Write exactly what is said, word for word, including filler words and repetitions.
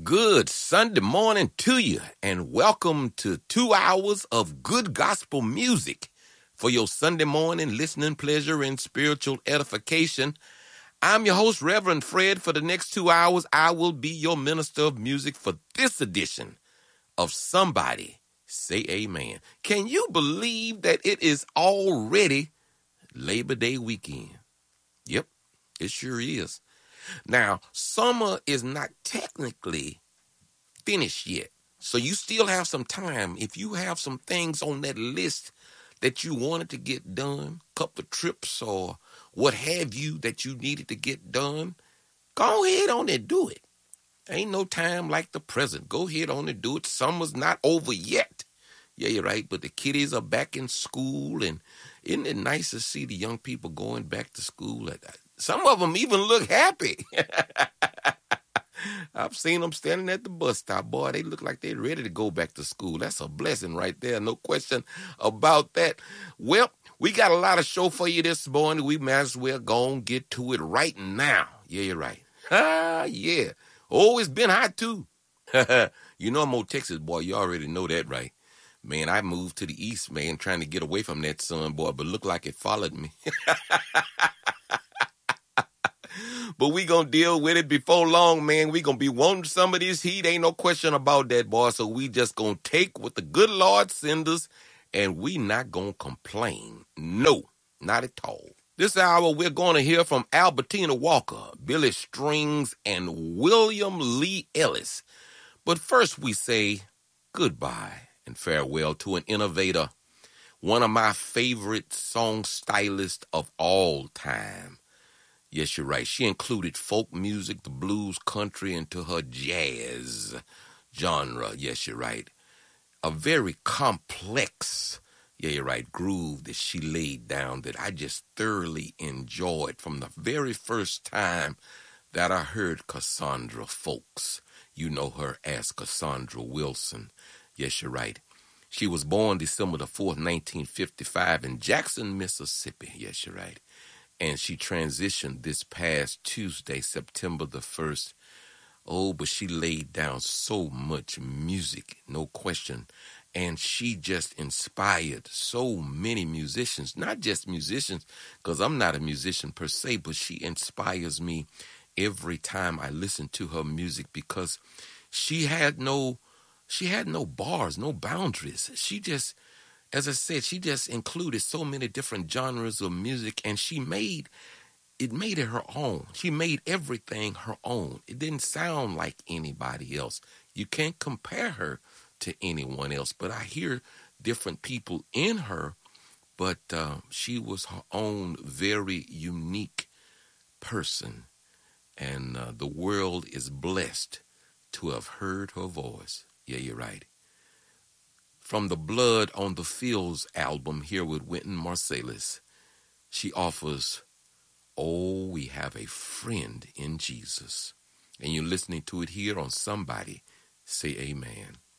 Good Sunday morning to you, and welcome to two hours of good gospel music for your Sunday morning listening pleasure and spiritual edification. I'm your host, Reverend Fred. For the next two hours, I will be your minister of music for this edition of Somebody Say Amen. Can you believe that it is already Labor Day weekend? Yep, it sure is. Now, summer is not technically finished yet, so you still have some time. If you have some things on that list that you wanted to get done, couple of trips or what have you that you needed to get done, go ahead on and do it. Ain't no time like the present. Go ahead on and do it. Summer's not over yet. Yeah, you're right, but the kiddies are back in school, and isn't it nice to see the young people going back to school? Some of them even look happy. I've seen them standing at the bus stop. Boy, they look like they're ready to go back to school. That's a blessing right there. No question about that. Well, we got a lot of show for you this morning. We might as well go and get to it right now. Yeah, you're right. Ah, yeah. Oh, it's been hot, too. You know I'm old Texas, boy. You already know that, right? Man, I moved to the east, man, trying to get away from that sun, boy, but looked like it followed me. But we gonna deal with it before long, man. We gonna be wanting some of this heat. Ain't no question about that, boy. So we just gonna take what the good Lord send us, and we not gonna complain. No, not at all. This hour, we're gonna hear from Albertina Walker, Billy Strings, and William Lee Ellis. But first we say goodbye and farewell to an innovator, one of my favorite song stylists of all time. Yes, you're right. She included folk music, the blues, country, into her jazz genre. Yes, you're right. A very complex, yeah, you're right, groove that she laid down that I just thoroughly enjoyed from the very first time that I heard Cassandra Folks. You know her as Cassandra Wilson. Yes, you're right. She was born December the fourth, nineteen fifty-five in Jackson, Mississippi. Yes, you're right. And she transitioned this past Tuesday, September the first. Oh, but she laid down so much music, no question. And she just inspired so many musicians, not just musicians, because I'm not a musician per se, but she inspires me every time I listen to her music because she had no, she had no bars, no boundaries. She just... As I said, she just included so many different genres of music, and she made, it made it her own. She made everything her own. It didn't sound like anybody else. You can't compare her to anyone else, but I hear different people in her, but uh, she was her own very unique person, and uh, the world is blessed to have heard her voice. Yeah, you're right. From the Blood on the Fields album here with Wynton Marsalis, she offers, Oh, We Have a Friend in Jesus. And you're listening to it here on Somebody Say Amen.